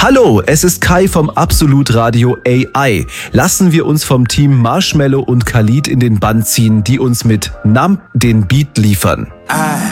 Hallo, es ist Kai vom Absolut Radio AI. Lassen wir uns vom Team Marshmello und Khalid in den Bann ziehen, die uns mit Numb den Beat liefern.